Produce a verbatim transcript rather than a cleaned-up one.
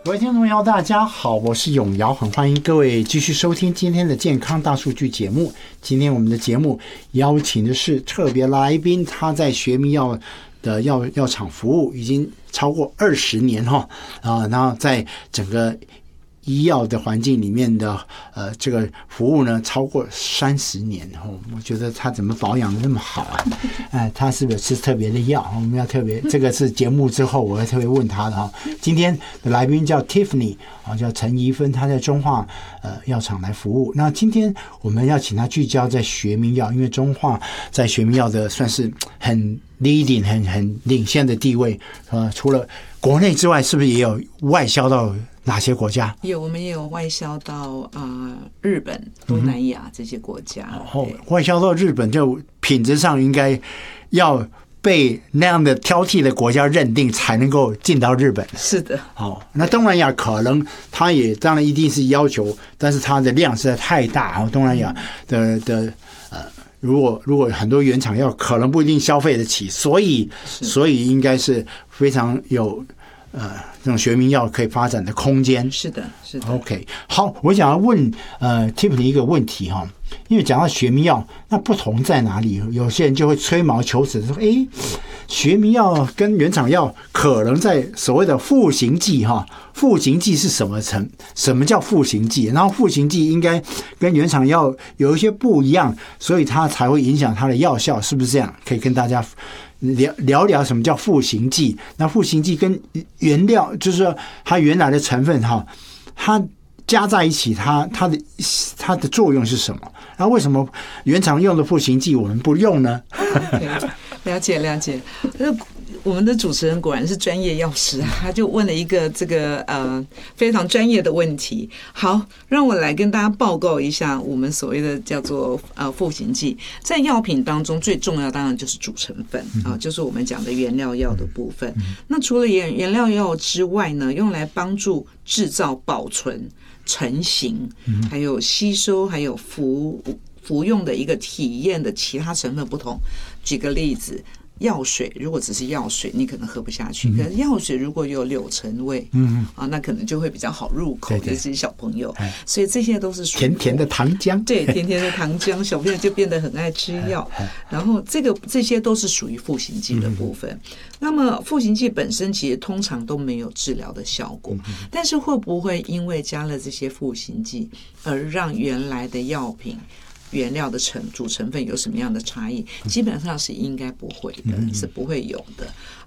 各位听众朋友大家好，我是永尧，很欢迎各位继续收听今天的健康大数据节目。今天我们的节目邀请的是特别来宾，他在学名药的药药厂服务已经超过二十年哈啊，然后在整个医药的环境里面的呃这个服务呢超过三十年哦，我觉得他怎么保养的那么好啊？哎，他是不是吃特别的药？我们要特别，这个是节目之后我会特别问他的哈。今天的来宾叫 Tiffany 啊，叫陈怡芬，他在中化呃药厂来服务。那今天我们要请他聚焦在学名药，因为中化在学名药的算是很 leading 很很领先的地位。呃，除了国内之外，是不是也有外销到哪些国家？ 有，我们也有外销到啊、呃、日本、东南亚这些国家。 哦，外销到日本，就品质上应该要被那样的挑剔的国家认定，才能够进到日本。 是的。 哦，那东南亚可能它也当然一定是要求，但是它的量实在太大。哦，东南亚的的呃，如果如果很多原厂药可能不一定消费得起，所以所以应该是非常有。呃，这种学名药可以发展的空间。 是的，是的。 OK， 好，我想要问呃 Tiffany 一个问题哈，因为讲到学名药，那不同在哪里？有些人就会吹毛求疵说，哎，学名药跟原厂药可能在所谓的赋形剂哈，赋形剂是什么成？什么叫赋形剂？然后赋形剂应该跟原厂药有一些不一样，所以它才会影响它的药效，是不是这样？可以跟大家聊聊聊什么叫赋形剂？那赋形剂跟原料，就是说它原来的成分哈，它加在一起，它它的它的作用是什么？然后为什么原厂用的赋形剂我们不用呢？ okay, 了解了解。我们的主持人果然是专业药师，他就问了一个这个呃非常专业的问题。好，让我来跟大家报告一下我们所谓的叫做呃赋形剂，在药品当中最重要当然就是主成分啊，就是我们讲的原料药的部分。那除了原原料药之外呢，用来帮助制造、保存、成型，还有吸收，还有服服用的一个体验的其他成分不同。举个例子。药水如果只是药水，你可能喝不下去。可是药水如果有柳橙味，嗯啊，那可能就会比较好入口，尤其是小朋友。所以这些都是属于甜甜的糖浆， 对，甜甜的糖浆，小朋友就变得很爱吃药。然后这个这些都是属于赋形剂的部分。那么赋形剂本身其实通常都没有治疗的效果，但是会不会因为加了这些赋形剂而让原来的药品？原料的成主成分有什么样的差异？基本上是应该不会的，是不会有的。